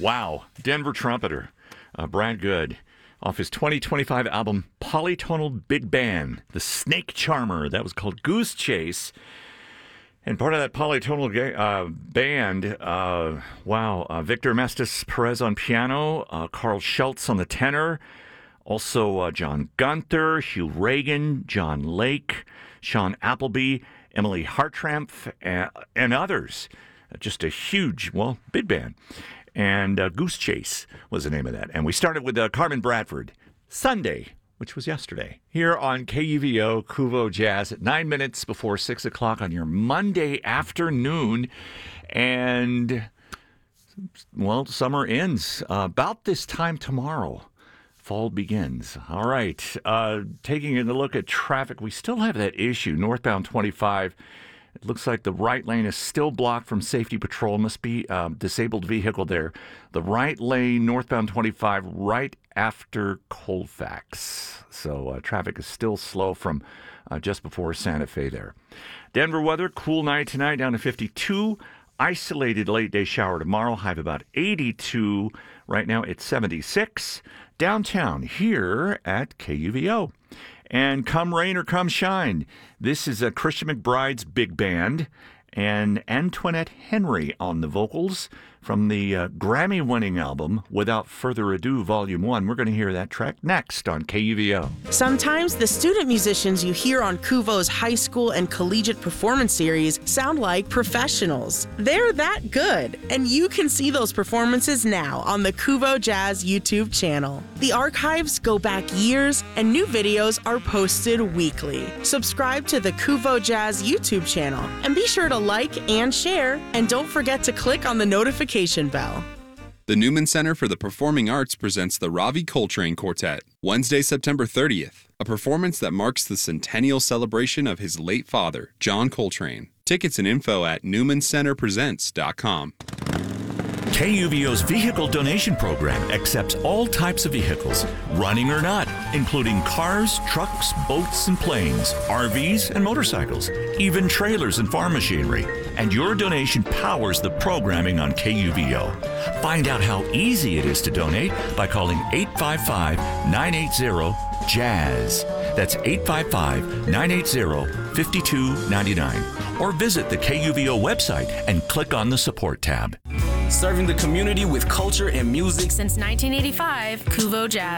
Wow. Denver trumpeter Brad Good off his 2025 album Polytonal Big Band, The Snake Charmer. That was called Goose Chase. And part of that polytonal band, Victor Mestis Perez on piano, Carl Schultz on the tenor, also John Gunther, Hugh Reagan, John Lake, Sean Appleby, Emily Hartramp, and others. Just a huge, big band. And Goose Chase was the name of that. And we started with Carmen Bradford, Sunday, which was yesterday, here on KUVO, Kuvo Jazz, at 9 minutes before 6 o'clock on your Monday afternoon. And, summer ends about this time tomorrow. Fall begins. All right. Taking a look at traffic, we still have that issue, northbound 25. It looks like the right lane is still blocked from safety patrol. Must be disabled vehicle there. The right lane, northbound 25, right after Colfax. So traffic is still slow from just before Santa Fe there. Denver weather, cool night tonight, down to 52. Isolated late day shower tomorrow, high of about 82. Right now it's 76. Downtown here at KUVO. And come rain or come shine, this is Christian McBride's big band and Antoinette Henry on the vocals from the Grammy-winning album Without Further Ado, Volume 1. We're going to hear that track next on KUVO. Sometimes the student musicians you hear on Kuvo's high school and collegiate performance series sound like professionals. They're that good, and you can see those performances now on the Kuvo Jazz YouTube channel. The archives go back years, and new videos are posted weekly. Subscribe to the Kuvo Jazz YouTube channel, and be sure to like and share, and don't forget to click on the notification bell. The Newman Center for the Performing Arts presents the Ravi Coltrane Quartet, Wednesday, September 30th, a performance that marks the centennial celebration of his late father, John Coltrane. Tickets and info at newmancenterpresents.com. KUVO's vehicle donation program accepts all types of vehicles, running or not, including cars, trucks, boats, and planes, RVs and motorcycles, even trailers and farm machinery. And your donation powers the programming on KUVO. Find out how easy it is to donate by calling 855-980-JAZZ. That's 855-980-5299. Or visit the KUVO website and click on the support tab. Serving the community with culture and music since 1985, Kuvo Jazz.